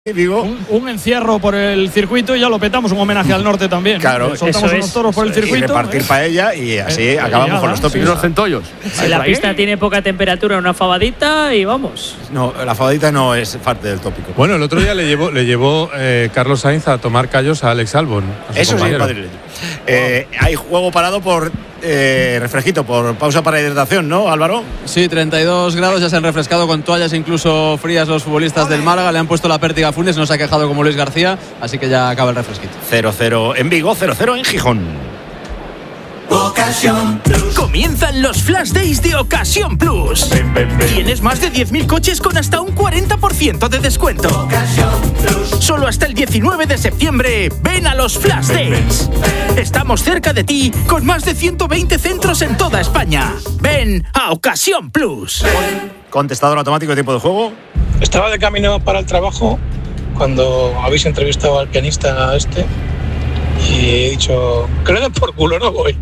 Vigo. Un encierro por el circuito y ya lo petamos, un homenaje al norte también. Claro, soltamos unos toros por el circuito. Y repartir paella y así acabamos con los tópicos. Y los centollos. Si la pista tiene poca temperatura, una fabadita y vamos. No, la fabadita no es parte del tópico. Bueno, el otro día le llevó Carlos Sainz a tomar callos a Alex Albon. Eso sí, madrileño. Hay juego parado por refresquito, por pausa para hidratación, ¿no, Álvaro? Sí, 32 grados, ya se han refrescado con toallas incluso frías los futbolistas del Málaga, le han puesto la pértiga a Funes, no se ha quejado como Luis García, así que ya acaba el refresquito. 0-0 en Vigo, 0-0 en Gijón. Ocasión Plus. Comienzan los Flash Days de Ocasión Plus. Tienes más de 10.000 coches con hasta un 40% de descuento. Ocasión Plus. Solo hasta el 19 de septiembre, ven a los Flash Days. Estamos cerca de ti con más de 120 centros en toda España. Ven a Ocasión Plus. Contestador automático de tiempo de juego. Estaba de camino para el trabajo cuando habéis entrevistado al pianista este. Y he dicho, que le den por culo, no voy.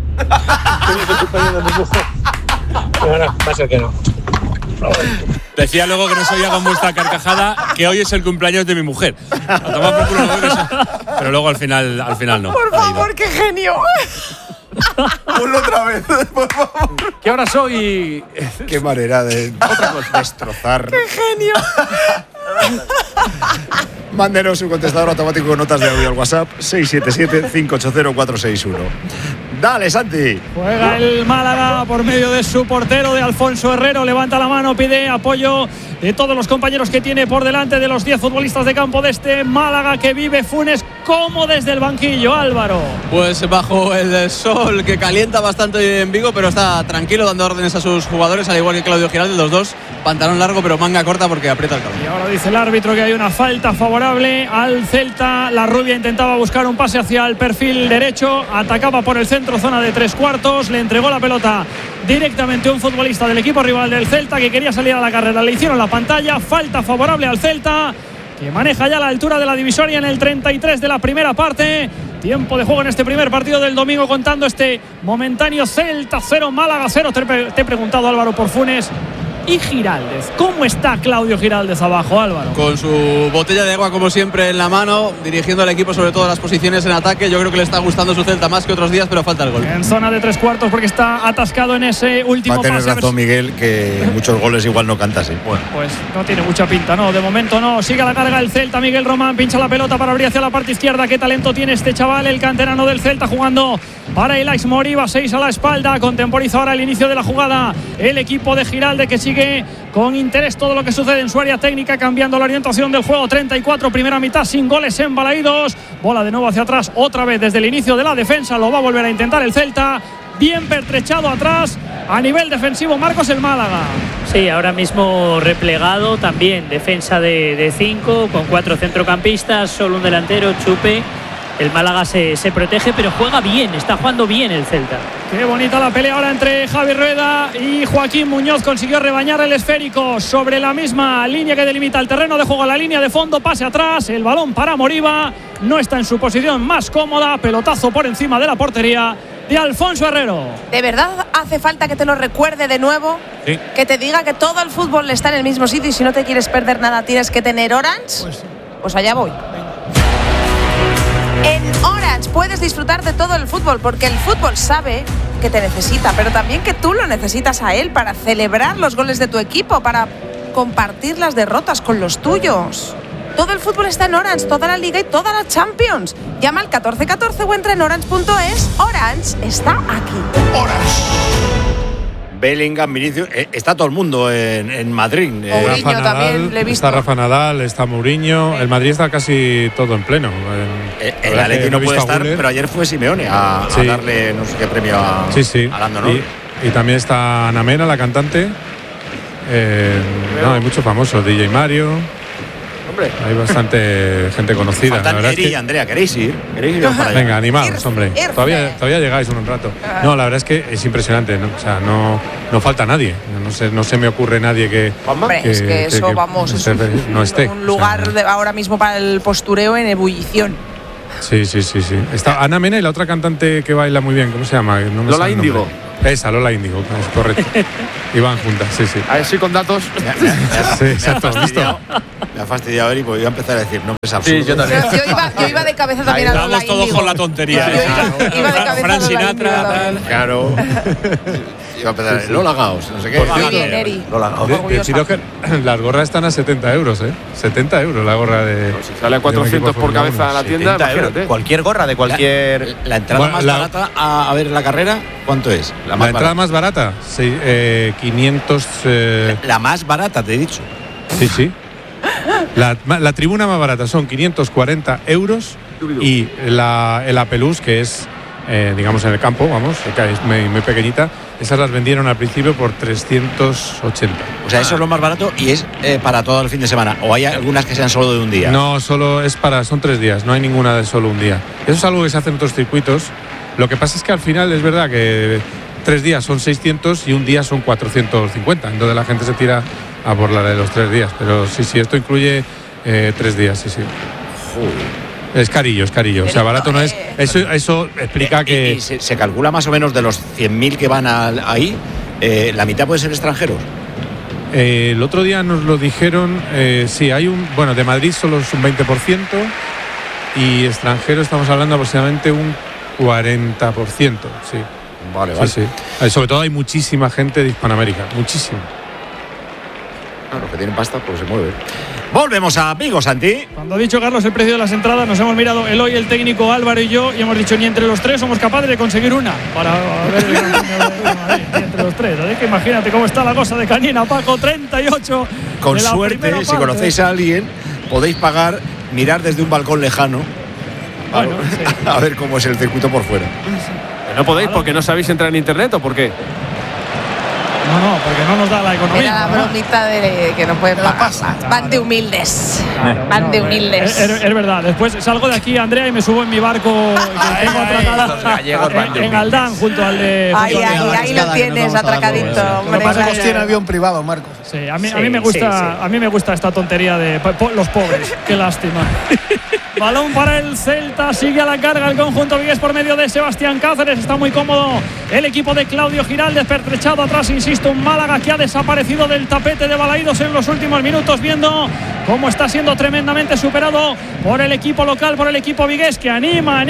Pero no, va a ser que no. Decía luego que no se oía con vuestra carcajada que hoy es el cumpleaños de mi mujer. A tomar por culo, pero luego al final no. Por favor, qué genio. Ponlo otra vez, por favor. Que ahora soy. Qué manera de otra cosa, destrozar. ¡Qué genio! Mándenos un contestador automático con notas de audio al WhatsApp 677-580-461. Dale, Santi. Juega el Málaga por medio de su portero, de Alfonso Herrero. Levanta la mano, pide apoyo de todos los compañeros que tiene por delante, de los 10 futbolistas de campo de este Málaga que vive Funes como desde el banquillo, Álvaro. Pues bajo el sol que calienta bastante en Vigo, pero está tranquilo dando órdenes a sus jugadores, al igual que Claudio Giralde, los dos pantalón largo pero manga corta porque aprieta el cabello. Y ahora dice el árbitro que hay una falta favorable al Celta. La rubia intentaba buscar un pase hacia el perfil derecho, atacaba por el centro, zona de 3/4, le entregó la pelota directamente a un futbolista del equipo rival del Celta que quería salir a la carrera, le hicieron la pantalla, falta favorable al Celta, que maneja ya la altura de la divisoria en el 33 de la primera parte. Tiempo de juego en este primer partido del domingo, contando este momentáneo Celta 0, Málaga 0. Te he preguntado, Álvaro, por Funes y Giraldez. ¿Cómo está Claudio Giraldez abajo, Álvaro? Con su botella de agua como siempre en la mano, dirigiendo al equipo sobre todo las posiciones en ataque. Yo creo que le está gustando su Celta más que otros días, pero falta el gol. En zona de 3/4 porque está atascado en ese último pase. Va a tener razón Miguel, que muchos goles igual no canta así. Bueno, pues no tiene mucha pinta, no, de momento no. Sigue la carga el Celta, Miguel Román pincha la pelota para abrir hacia la parte izquierda. Qué talento tiene este chaval, el canterano del Celta, jugando para el Aix Moriba, 6 a la espalda. Contemporiza ahora el inicio de la jugada el equipo de Giralde, que sigue con interés todo lo que sucede en su área técnica, cambiando la orientación del juego. 34, primera mitad sin goles en Balaídos. Bola de nuevo hacia atrás, otra vez desde el inicio de la defensa. Lo va a volver a intentar el Celta. Bien pertrechado atrás a nivel defensivo Marcos el Málaga. Sí, ahora mismo replegado también. Defensa de 5 con 4 centrocampistas, solo un delantero, Chupe. El Málaga se protege, pero juega bien, está jugando bien el Celta. Qué bonita la pelea ahora entre Javi Rueda y Joaquín Muñoz. Consiguió rebañar el esférico sobre la misma línea que delimita el terreno de juego, la línea de fondo, pase atrás, el balón para Moriba. No está en su posición más cómoda, pelotazo por encima de la portería de Alfonso Herrero. ¿De verdad hace falta que te lo recuerde de nuevo? Sí. Que te diga que todo el fútbol está en el mismo sitio y si no te quieres perder nada tienes que tener Orange. Pues allá voy. En Orange puedes disfrutar de todo el fútbol, porque el fútbol sabe que te necesita, pero también que tú lo necesitas a él para celebrar los goles de tu equipo, para compartir las derrotas con los tuyos. Todo el fútbol está en Orange, toda la Liga y toda la Champions. Llama al 1414 o entra en orange.es. Orange está aquí. Orange. Bellingham, Vinicius, está todo el mundo en Madrid. Mourinho también le he visto. Está Rafa Nadal, está Mourinho. El Madrid está casi todo en pleno. El Atleti no puede estar, pero ayer fue Simeone a darle no sé qué premio a Lando, ¿no? Y también está Ana Mena, la cantante. Hay muchos famosos, DJ Mario. Hombre. Hay bastante gente conocida. Faltan la verdad Eri y Andrea, ¿queréis ir? Para allá? Venga, animados, hombre. Todavía llegáis un rato. No, la verdad es que es impresionante, ¿no? O sea, no falta nadie. No se me ocurre nadie que. Hombre, es que eso, vamos, es no esté. Un lugar ahora mismo para el postureo en ebullición. Sí. Está Ana Mena y la otra cantante que baila muy bien, ¿cómo se llama? No me Lola Índigo. Esa, Lola Índigo, es correcto. Iban juntas, sí. A ver si con datos. Sí, exacto. Me ha fastidiado Eri porque iba a empezar a decir nombres absurdos. Sí, yo también. Yo iba de cabeza también a Lola Vamos todos Índigo. con la tontería. Iba de cabeza Fran a Lola Sinatra, Índigo tal. también. Claro. Iba a empezar Lola Gaos, no sé qué. Muy bien, Eri. Lola Gaos. Deciros que las gorras están a 70 euros, ¿eh? 70 euros la gorra de. Si sale a 400 por cabeza a la tienda, imagínate. Cualquier gorra de cualquier. La entrada Bueno, más barata a ver la carrera, ¿cuánto es? La entrada más barata, sí, 500. La más barata, te he dicho. Sí. La tribuna más barata son 540 euros y el Apelús, que es, digamos, en el campo, vamos, que es muy pequeñita, esas las vendieron al principio por 380. O sea, eso es lo más barato y es para todo el fin de semana. ¿O hay algunas que sean solo de un día? No, solo son 3 días, no hay ninguna de solo un día. Eso es algo que se hace en otros circuitos. Lo que pasa es que al final es verdad que 3 días son 600 y un día son 450. Entonces la gente se tira a por la de los 3 días. Pero sí, esto incluye 3 días, sí. Es carillo. O sea, barato no es. Eso explica que. Y se calcula más o menos de los 100.000 que van ahí, la mitad puede ser extranjeros. El otro día nos lo dijeron, sí, hay bueno, de Madrid solo es un 20% y extranjero estamos hablando aproximadamente un 40%, sí. Vale. Sí. Sobre todo hay muchísima gente de Hispanoamérica, muchísima. Claro, los que tienen pasta, pues se mueve. Volvemos a Vigo, Santi. Cuando ha dicho Carlos el precio de las entradas, nos hemos mirado Eloy, el técnico, Álvaro y yo, y hemos dicho ni entre los tres somos capaces de conseguir una para ver el Gran Premio de Madrid, ni entre los tres. Así que imagínate cómo está la cosa de Canina, Paco, 38. Con suerte, si conocéis a alguien, podéis pagar, mirar desde un balcón lejano. Bueno, sí. A ver cómo es el circuito por fuera. No podéis porque no sabéis entrar en internet o por qué. No, porque no nos da la economía. Era la bromita de que no pueden pagar. Van de humildes. Van de humildes. Es verdad. Después salgo de aquí, Andrea, y me subo en mi barco que tengo atracado en Aldán, junto al de. Ahí lo tienes, atracadito. Lo que pasa es que tiene avión privado, Marcos. Sí, a mí me gusta esta tontería de los pobres. Qué lástima. Balón para el Celta, sigue a la carga el conjunto vigués por medio de Sebastián Cáceres. Está muy cómodo el equipo de Claudio Giraldez, pertrechado atrás, insisto, un Málaga que ha desaparecido del tapete de Balaídos en los últimos minutos, viendo cómo está siendo tremendamente superado por el equipo local, por el equipo vigués, que anima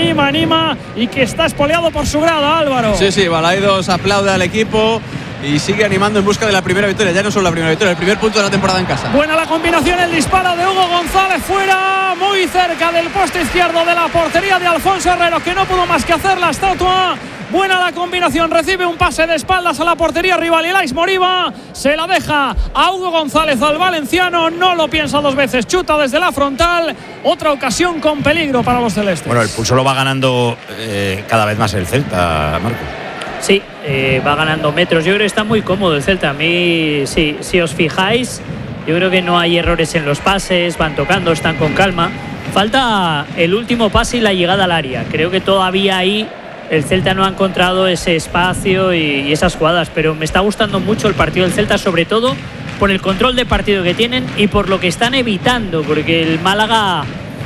y que está espoleado por su grada, Álvaro. Sí, Balaídos aplaude al equipo y sigue animando en busca de la primera victoria. Ya no solo la primera victoria, el primer punto de la temporada en casa. Buena la combinación, el disparo de Hugo González fuera, muy cerca del poste izquierdo de la portería de Alfonso Herrero, que no pudo más que hacer la estatua. Buena la combinación, recibe un pase de espaldas a la portería rival y Lais Moriba se la deja a Hugo González, al valenciano, no lo piensa dos veces, chuta desde la frontal. Otra ocasión con peligro para los celestes. Bueno, el pulso lo va ganando cada vez más el Celta, Marco. Sí, va ganando metros. Yo creo que está muy cómodo el Celta. A mí, sí, si os fijáis, yo creo que no hay errores en los pases, van tocando, están con calma. Falta el último pase y la llegada al área. Creo que todavía ahí el Celta no ha encontrado ese espacio y esas jugadas, pero me está gustando mucho el partido del Celta, sobre todo por el control de partido que tienen y por lo que están evitando, porque el Málaga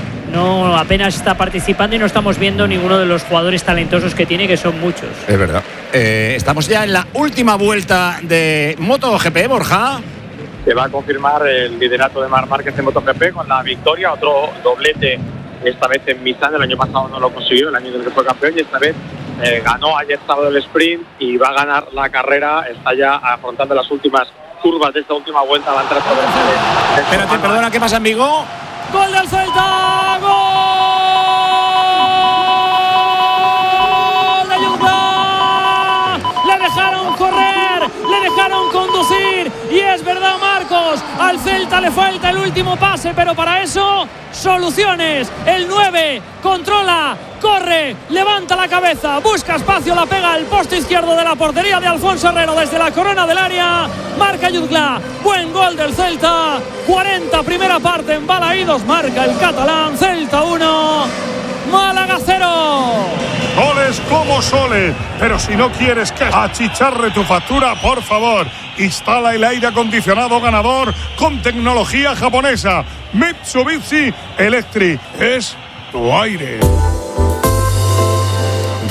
no apenas está participando y no estamos viendo ninguno de los jugadores talentosos que tiene, que son muchos. Es verdad. Estamos ya en la última vuelta de MotoGP, Borja. Se va a confirmar el liderato de Marc Márquez en MotoGP con la victoria, otro doblete, esta vez en Misano. El año pasado no lo consiguió, el año en el que fue campeón, y esta vez ganó ayer sábado el sprint y va a ganar la carrera. Está ya afrontando las últimas curvas de esta última vuelta. Va a entrar por el Espérate, perdona, ¿qué pasa en Vigo? ¡Gol del Celta! ¡Gol de Yugla! Le dejaron correr, le dejaron conducir, y es verdad, Marcos, al Celta le falta el último pase, pero para eso soluciones. El 9 controla, corre, levanta la cabeza, busca espacio, la pega al poste izquierdo de la portería de Alfonso Herrero desde la corona del área. Marca Yugla, buen gol del Celta. 40, primera parte en Balaídos, marca el catalán. Celta 1, Málaga 0. Goles como Sole, pero si no quieres que achicharre tu factura, por favor, instala el aire acondicionado ganador con tecnología japonesa. Mitsubishi Electric es tu aire.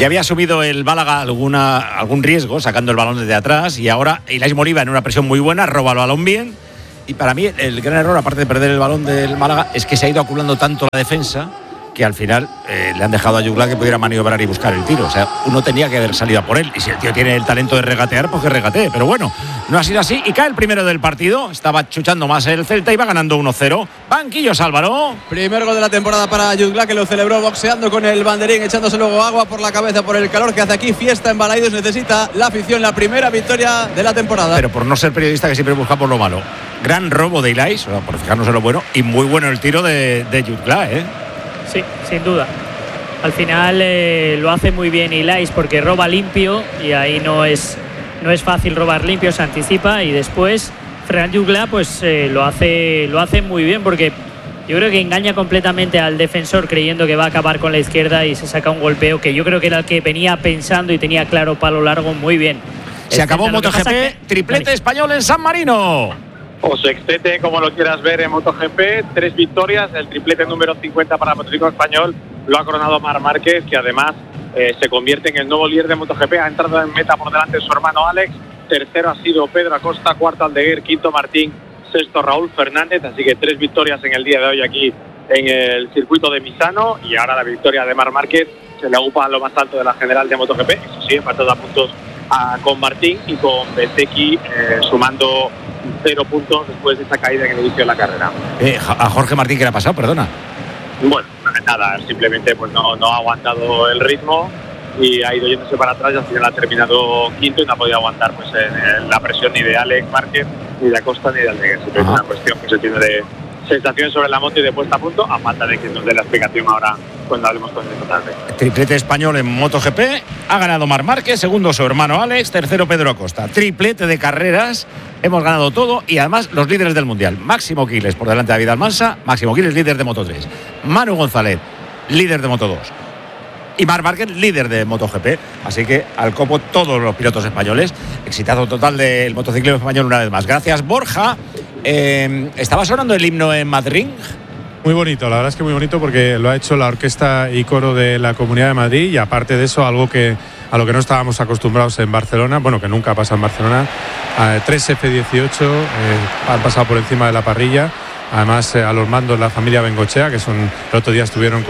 Ya había asumido el Málaga algún riesgo sacando el balón desde atrás y ahora Ilaix Moriba en una presión muy buena roba el balón bien. Y para mí el gran error, aparte de perder el balón del Málaga, es que se ha ido acumulando tanto la defensa que al final le han dejado a Jutgla que pudiera maniobrar y buscar el tiro. O sea, uno tenía que haber salido a por él. Y si el tío tiene el talento de regatear, pues que regatee. Pero bueno, no ha sido así. Y cae el primero del partido. Estaba chuchando más el Celta y va ganando 1-0. Banquillos, Álvaro. Primer gol de la temporada para Jutgla, que lo celebró boxeando con el banderín, echándose luego agua por la cabeza por el calor que hace aquí. Fiesta en Balaidos. Necesita la afición la primera victoria de la temporada. Pero por no ser periodista, que siempre busca por lo malo. Gran robo de Ilaix, por fijarnos en lo bueno. Y muy bueno el tiro de Jutgla, Sí, sin duda. Al final lo hace muy bien Ilaix porque roba limpio y ahí no es fácil robar limpio, se anticipa y después Ferran Jutgla pues lo hace muy bien porque yo creo que engaña completamente al defensor creyendo que va a acabar con la izquierda y se saca un golpeo que yo creo que era el que venía pensando y tenía claro palo largo muy bien. Se acabó MotoGP, triplete español en San Marino. O sextete, como lo quieras ver en MotoGP, 3 victorias, el triplete número 50 para el motociclismo español lo ha coronado Marc Márquez, que además se convierte en el nuevo líder de MotoGP, ha entrado en meta por delante de su hermano Alex, tercero ha sido Pedro Acosta, cuarto Aldeguer, quinto Martín, sexto Raúl Fernández, así que 3 victorias en el día de hoy aquí en el circuito de Misano y ahora la victoria de Marc Márquez se le ocupa a lo más alto de la general de MotoGP, eso sí, empatado a puntos con Martín y con Bezzecchi sumando 0 puntos después de esa caída en el inicio de la carrera. A Jorge Martín, ¿qué le ha pasado? Perdona. Bueno, nada, simplemente pues no ha aguantado el ritmo y ha ido yéndose para atrás y al final ha terminado quinto y no ha podido aguantar pues la presión ni de Alex Márquez, ni de Acosta, ni de Aldeguer. Es una cuestión que se tiene de sensación sobre la moto y de puesta a punto, a falta de que nos dé la explicación ahora cuando hablemos con él tarde. Triplete español en MotoGP, ha ganado Marc Márquez, segundo su hermano Alex, tercero Pedro Acosta. Triplete de carreras, hemos ganado todo y además los líderes del Mundial. Máximo Quiles por delante de David Almansa, Máximo Quiles líder de Moto3. Manu González, líder de Moto2. Y Marc Márquez, líder de MotoGP. Así que al copo todos los pilotos españoles. Exitazo total del motociclismo español una vez más. Gracias, Borja. ¿Estaba sonando el himno en Madrid? Muy bonito, la verdad es que muy bonito porque lo ha hecho la orquesta y coro de la Comunidad de Madrid y aparte de eso, algo que a lo que no estábamos acostumbrados en Barcelona, bueno, que nunca pasa en Barcelona, 3 F-18 han pasado por encima de la parrilla. Además, a los mandos la familia Bengochea, que son el otro día estuvieron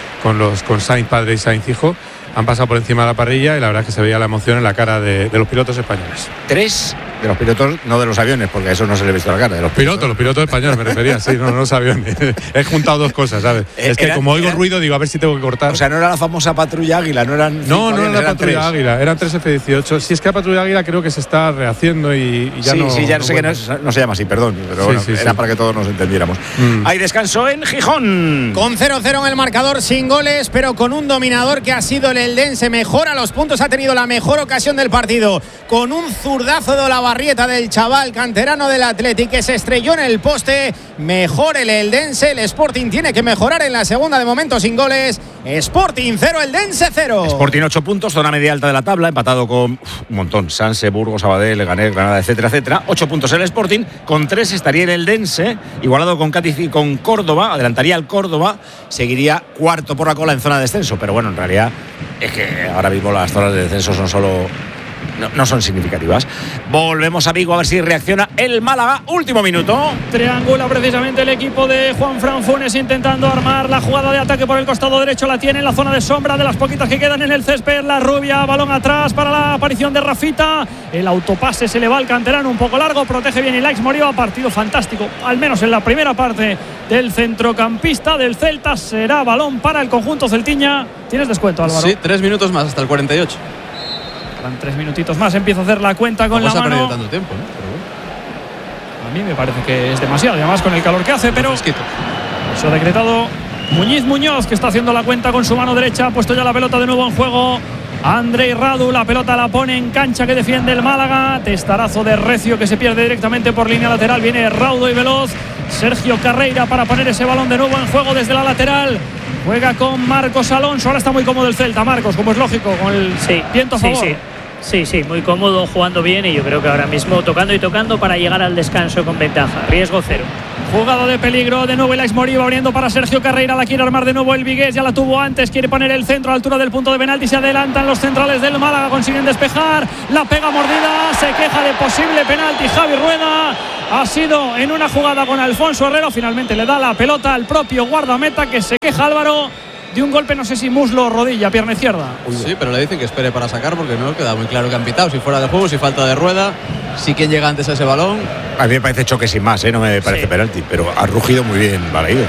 con Sainz padre y Sainz hijo, han pasado por encima de la parrilla y la verdad es que se veía la emoción en la cara de los pilotos españoles. 3 de los pilotos, no de los aviones, porque a eso no se le ha visto la cara. De los pilotos españoles me refería, sí, no los aviones. He juntado dos cosas, ¿sabes? Es que como oigo ruido, digo, a ver si tengo que cortar. O sea, no era la famosa Patrulla Águila, no eran. No era la Patrulla Águila, eran 3 F-18. Si es que la Patrulla Águila creo que se está rehaciendo y ya no. Sí, ya no sé que no se llama así, perdón, pero bueno, era para que todos nos entendiéramos. Hay descanso en Gijón. Con 0-0 en el marcador, sin goles, pero con un dominador que ha sido el eldense. Mejora los puntos, ha tenido la mejor ocasión del partido. Con un zurdazo de Olavarrieta del chaval canterano del Athletic que se estrelló en el poste. Mejor el eldense. El Sporting tiene que mejorar en la segunda, de momento sin goles. Sporting 0, eldense 0. Sporting 8 puntos, zona media alta de la tabla, empatado con un montón. Sanse, Burgos, Sabadell, Leganés, Granada, etcétera, etcétera. 8 puntos el Sporting, con 3 estaría el eldense, igualado con Cádiz y con Córdoba, adelantaría al Córdoba, seguiría cuarto por la cola en zona de descenso, pero bueno, en realidad es que ahora mismo las zonas de descenso no son significativas. Volvemos a Vigo a ver si reacciona el Málaga. Último minuto. Triangula precisamente el equipo de Juanfran Funes intentando armar la jugada de ataque por el costado derecho. La tiene en la zona de sombra de las poquitas que quedan en el césped. La rubia, balón atrás para la aparición de Rafita. El autopase se le va al canterano un poco largo. Protege bien Ilaix Moriba. Partido fantástico, al menos en la primera parte del centrocampista del Celta. Será balón para el conjunto celtiña. ¿Tienes descuento, Álvaro? Sí, 3 minutos más hasta el 48. Van 3 minutitos más, empieza a hacer la cuenta con la mano. No se ha perdido tanto tiempo, ¿no? Pero bueno. A mí me parece que es demasiado, además con el calor que hace, pero eso ha decretado Muñoz, que está haciendo la cuenta con su mano derecha, ha puesto ya la pelota de nuevo en juego. Andrei Radu, la pelota la pone en cancha que defiende el Málaga. Testarazo de Recio que se pierde directamente por línea lateral. Viene raudo y veloz Sergio Carreira para poner ese balón de nuevo en juego desde la lateral. Juega con Marcos Alonso. Ahora está muy cómodo el Celta, Marcos, como es lógico, con el viento a favor. Sí, muy cómodo, jugando bien y yo creo que ahora mismo tocando para llegar al descanso con ventaja. Riesgo 0. Jugada de peligro, de nuevo el Alex Moriba abriendo para Sergio Carreira, la quiere armar de nuevo el Vigués, ya la tuvo antes, quiere poner el centro a la altura del punto de penalti, se adelantan los centrales del Málaga, consiguen despejar, la pega mordida, se queja de posible penalti Javi Rueda, ha sido en una jugada con Alfonso Herrero, finalmente le da la pelota al propio guardameta, que se queja Álvaro de un golpe, no sé si muslo o rodilla, pierna izquierda. Sí, pero le dicen que espere para sacar porque no queda muy claro que han pitado, si fuera de juego, si falta de Rueda, si quién llega antes a ese balón. A mí me parece choque sin más, no me parece penalti, pero ha rugido muy bien Balaídos.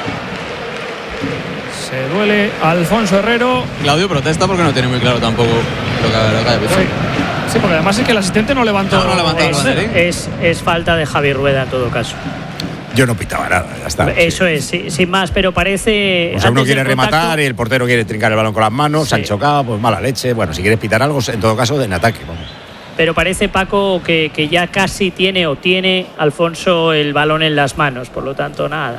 Se duele Alfonso Herrero. Claudio protesta porque no tiene muy claro tampoco lo que haya pitado. Sí, porque además es que el asistente no levantó. Es falta de Javi Rueda en todo caso. Yo no pitaba nada, ya está. Eso es, sin más, pero parece. O sea, uno quiere rematar y el portero quiere trincar el balón con las manos, se han chocado, pues mala leche. Bueno, si quieres pitar algo, en todo caso, en ataque. Vamos. Pero parece, Paco, que ya casi tiene Alfonso el balón en las manos, por lo tanto, nada.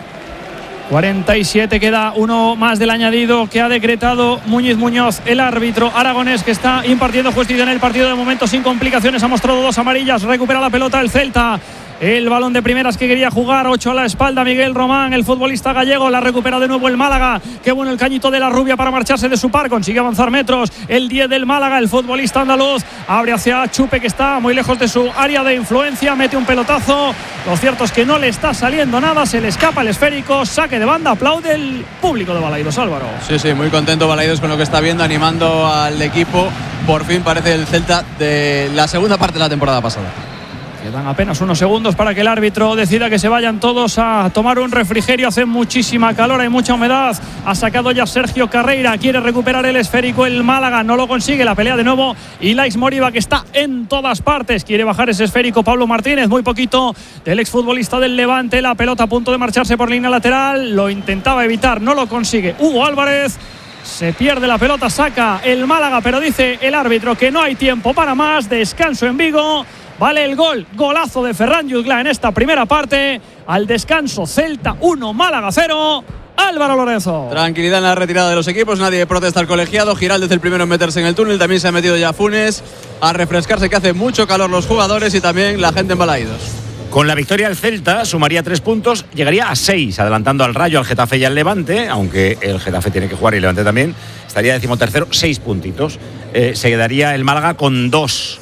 47, queda uno más del añadido que ha decretado Muñiz Muñoz, el árbitro aragonés, que está impartiendo justicia en el partido de momento sin complicaciones. Ha mostrado 2 amarillas, recupera la pelota el Celta. El balón de primeras que quería jugar, 8 a la espalda Miguel Román, el futbolista gallego, la recupera de nuevo el Málaga. Qué bueno el cañito de la rubia para marcharse de su par, consigue avanzar metros. El 10 del Málaga, el futbolista andaluz, abre hacia Chupe, que está muy lejos de su área de influencia, mete un pelotazo. Lo cierto es que no le está saliendo nada, se le escapa el esférico, saque de banda, aplaude el público de Balaidos, Álvaro. Sí, muy contento Balaidos con lo que está viendo, animando al equipo. Por fin parece el Celta de la segunda parte de la temporada pasada. Quedan apenas unos segundos para que el árbitro decida que se vayan todos a tomar un refrigerio. Hace muchísima calor, hay mucha humedad. Ha sacado ya Sergio Carreira, quiere recuperar el esférico el Málaga, no lo consigue, la pelea de nuevo. Y Laix Moriba, que está en todas partes, quiere bajar ese esférico Pablo Martínez, muy poquito del exfutbolista del Levante. La pelota a punto de marcharse por línea lateral, lo intentaba evitar, no lo consigue Hugo Álvarez. Se pierde la pelota, saca el Málaga, pero dice el árbitro que no hay tiempo para más. Descanso en Vigo. Vale el golazo de Ferran Jutgla en esta primera parte. Al descanso, Celta 1, Málaga 0. Álvaro Lorenzo. Tranquilidad en la retirada de los equipos, nadie protesta al colegiado. Giraldez es el primero en meterse en el túnel, también se ha metido ya Funes a refrescarse, que hace mucho calor los jugadores y también la gente en Balaidos. Con la victoria del Celta sumaría 3 puntos, llegaría a 6, adelantando al Rayo, al Getafe y al Levante, aunque el Getafe tiene que jugar y el Levante también. Estaría 13º, 6 puntitos. Se quedaría el Málaga con 2.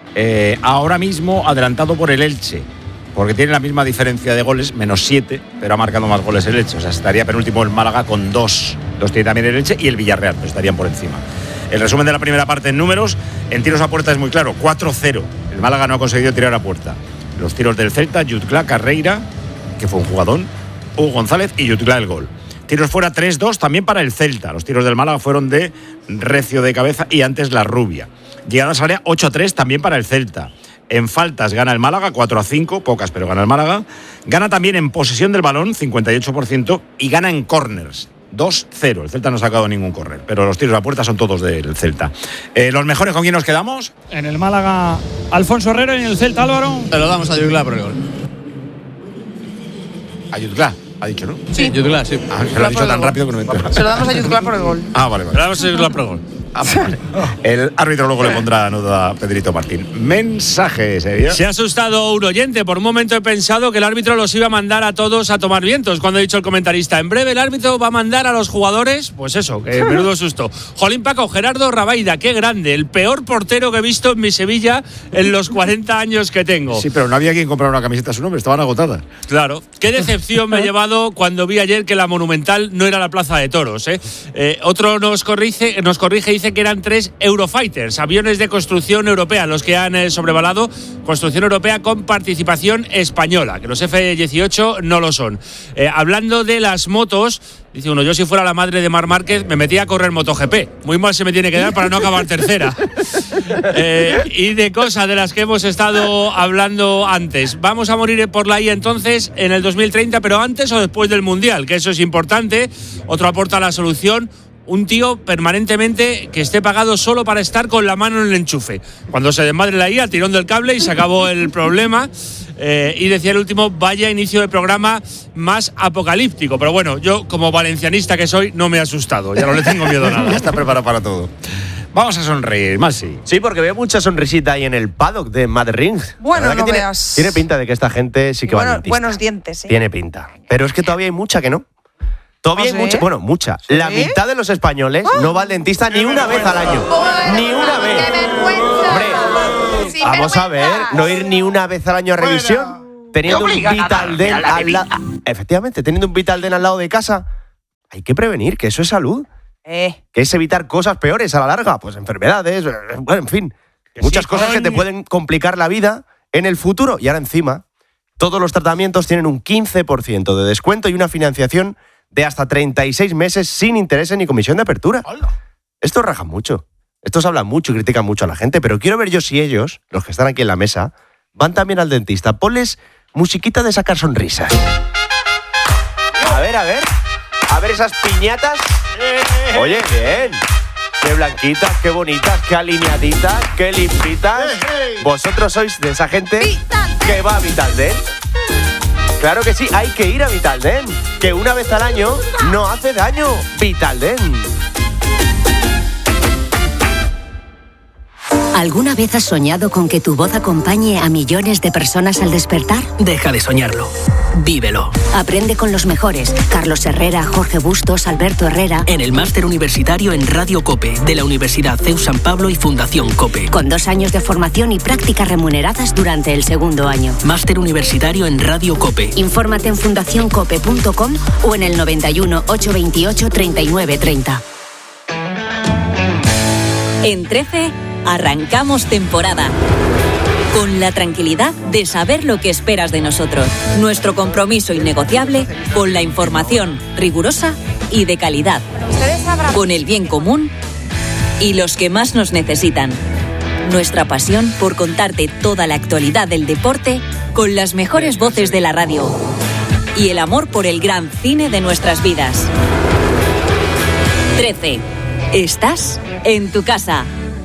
Ahora mismo adelantado por el Elche, porque tiene la misma diferencia de goles, menos 7, pero ha marcado más goles el Elche. O sea, estaría penúltimo el Málaga con 2. Los tiene también el Elche y el Villarreal, pero estarían por encima. El resumen de la primera parte en números, en tiros a puerta es muy claro, 4-0. El Málaga no ha conseguido tirar a puerta. Los tiros del Celta, Jutgla, Carreira, que fue un jugadón, Hugo González y Jutgla el gol. Tiros fuera 3-2 también para el Celta. Los tiros del Málaga fueron de Recio de cabeza y antes la Rubia. Llegadas al área 8-3 también para el Celta. En faltas gana el Málaga 4-5, pocas pero gana el Málaga. Gana también en posesión del balón 58% y gana en corners 2-0. El Celta no ha sacado ningún córner, pero los tiros a puerta son todos del Celta. ¿Los mejores con quién nos quedamos? En el Málaga Alfonso Herrero y en el Celta Álvaro. Se lo damos a Jutgla por el gol. A Jutgla, ha dicho, ¿no? Sí, Jutgla, sí. Se lo ha dicho tan rápido que no me entero. Se lo damos a Jutgla por el gol. Vale. Se lo damos a Jutgla por el gol. Vale. El árbitro luego le pondrá nota a Pedrito Martín. Mensajes, ¿eh? Se ha asustado un oyente. Por un momento he pensado que el árbitro los iba a mandar a todos a tomar vientos. Cuando ha dicho el comentarista, en breve el árbitro va a mandar a los jugadores. Pues eso, que menudo susto. Jolín Paco, Gerardo Rabaida, qué grande. El peor portero que he visto en mi Sevilla en los 40 años que tengo. Sí, pero no había quien comprar una camiseta a su nombre, estaban agotadas. Claro. Qué decepción me he llevado cuando vi ayer que la Monumental no era la Plaza de Toros. Otro nos corrige y dice que eran 3 Eurofighters, aviones de construcción europea, los que han sobrevolado, construcción europea con participación española, que los F-18 no lo son. Hablando de las motos, dice uno, yo si fuera la madre de Marc Márquez me metía a correr MotoGP. Muy mal se me tiene que dar para no acabar tercera. Y de cosas de las que hemos estado hablando antes. Vamos a morir por la IA entonces en el 2030, pero antes o después del Mundial, que eso es importante. Otro aporta la solución. Un tío permanentemente que esté pagado solo para estar con la mano en el enchufe. Cuando se desmadre la IA, tirón del cable y se acabó el problema. Y decía el último, vaya inicio de programa más apocalíptico. Pero bueno, yo como valencianista que soy, no me he asustado. Ya no le tengo miedo a nada. Ya está preparado para todo. Vamos a sonreír, más sí. Sí, porque veo mucha sonrisita ahí en el paddock de Matt Ring. Bueno, no tiene, veas. Tiene pinta de que esta gente sí que va al dentista. Buenos dientes, sí. Tiene pinta. Pero es que todavía hay mucha que no. Todavía hay mucha. Bueno, mucha. ¿Sí? La mitad de los españoles no va al dentista ni una vez al año. Ni una vez. ¡Qué vergüenza! Hombre, vamos a ver, no ir ni una vez al año a revisión. Teniendo un Vitaldent al lado. Efectivamente, teniendo un Vitaldent al lado de casa, hay que prevenir, que eso es salud. Que es evitar cosas peores a la larga, pues enfermedades, bueno, en fin. Muchas cosas que te pueden complicar la vida en el futuro. Y ahora encima, todos los tratamientos tienen un 15% de descuento y una financiación de hasta 36 meses sin intereses ni comisión de apertura. Estos rajan mucho. Estos hablan mucho y critican mucho a la gente, pero quiero ver yo si ellos, los que están aquí en la mesa, van también al dentista. Ponles musiquita de sacar sonrisas. A ver. A ver esas piñatas. Oye, bien. Qué blanquitas, qué bonitas, qué alineaditas, qué limpitas. ¿Vosotros sois de esa gente que va a Vitaldent? Claro que sí, hay que ir a Vitaldent. Que una vez al año no hace daño. Vitaldent. ¿Alguna vez has soñado con que tu voz acompañe a millones de personas al despertar? Deja de soñarlo. Vívelo. Aprende con los mejores. Carlos Herrera, Jorge Bustos, Alberto Herrera. En el máster universitario en Radio COPE de la Universidad CEU San Pablo y Fundación COPE. Con 2 años de formación y prácticas remuneradas durante el segundo año. Máster universitario en Radio COPE. Infórmate en fundacioncope.com o en el 91 828 3930. En 13 arrancamos temporada. Con la tranquilidad de saber lo que esperas de nosotros. Nuestro compromiso innegociable con la información rigurosa y de calidad. Con el bien común y los que más nos necesitan. Nuestra pasión por contarte toda la actualidad del deporte con las mejores voces de la radio. Y el amor por el gran cine de nuestras vidas. 13. Estás en tu casa.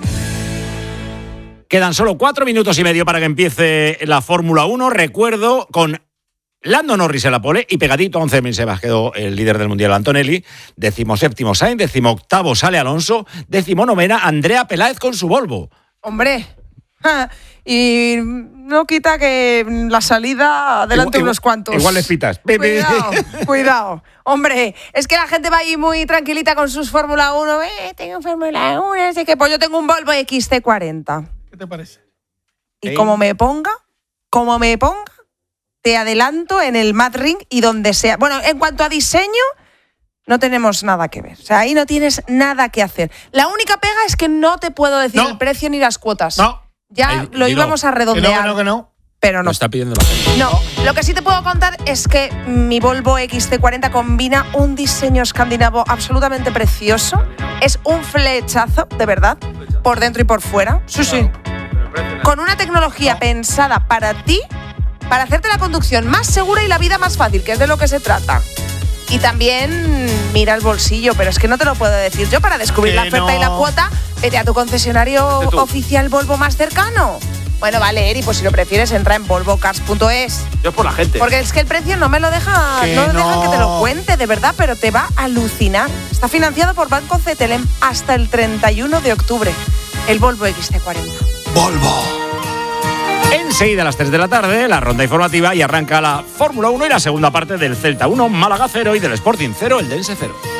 Quedan solo 4 minutos y medio para que empiece la Fórmula 1. Recuerdo, con Lando Norris en la pole y pegadito a 11.000 Sebas quedó el líder del Mundial Antonelli. 17º Sainz, 18º sale Alonso, 19ª Andrea Peláez con su Volvo. Hombre, y no quita que la salida adelante unos cuantos. Igual les pitas. Cuidado. Hombre, es que la gente va ahí muy tranquilita con sus Fórmula 1. Tengo Fórmula 1, así que pues yo tengo un Volvo XC40. ¿Qué te parece? Y como me ponga, te adelanto en el Mad Ring y donde sea. Bueno, en cuanto a diseño, no tenemos nada que ver. O sea, ahí no tienes nada que hacer. La única pega es que no te puedo decir el precio ni las cuotas. No. Ya lo íbamos a redondear. Que no. Pero no. Lo está pidiendo la gente. No, lo que sí te puedo contar es que mi Volvo XC40 combina un diseño escandinavo absolutamente precioso. Es un flechazo, de verdad, por dentro y por fuera. Sí. Con una tecnología pensada para ti, para hacerte la conducción más segura y la vida más fácil, que es de lo que se trata. Y también mira el bolsillo, pero es que no te lo puedo decir yo. Para descubrir la oferta y la cuota, vete a tu concesionario oficial Volvo más cercano. Bueno, vale, Eri, pues si lo prefieres, entra en volvocars.es. Yo es por la gente. Porque es que el precio no me lo deja, dejan que te lo cuente, de verdad, pero te va a alucinar. Está financiado por Banco Cetelem hasta el 31 de octubre. El Volvo XC40. ¡Volvo! Enseguida a las 3 de la tarde, la ronda informativa y arranca la Fórmula 1 y la segunda parte del Celta 1, Málaga 0 y del Sporting 0, el Dense 0.